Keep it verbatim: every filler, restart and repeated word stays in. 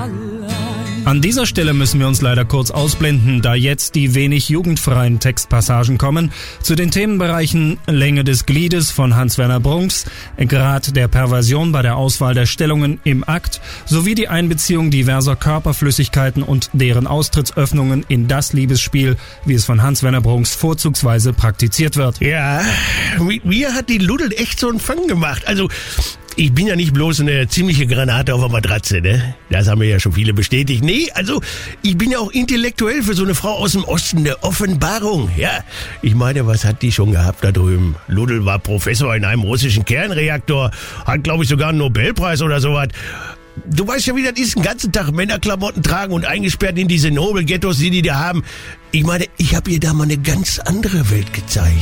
An dieser Stelle müssen wir uns leider kurz ausblenden, da jetzt die wenig jugendfreien Textpassagen kommen zu den Themenbereichen Länge des Gliedes von Hans-Werner Brunks, Grad der Perversion bei der Auswahl der Stellungen im Akt sowie die Einbeziehung diverser Körperflüssigkeiten und deren Austrittsöffnungen in das Liebesspiel, wie es von Hans-Werner Brunks vorzugsweise praktiziert wird. Ja, mit mir hat die Ludel echt so einen Fang gemacht. Also, ich bin ja nicht bloß eine ziemliche Granate auf der Matratze, ne? Das haben mir ja schon viele bestätigt. Nee, also, ich bin ja auch intellektuell für so eine Frau aus dem Osten, eine Offenbarung, ja? Ich meine, was hat die schon gehabt da drüben? Ludel war Professor in einem russischen Kernreaktor, hat, glaube ich, sogar einen Nobelpreis oder sowas. Du weißt ja, wie das ist, den ganzen Tag Männerklamotten tragen und eingesperrt in diese Nobelghettos, die die da haben. Ich meine, ich habe ihr da mal eine ganz andere Welt gezeigt.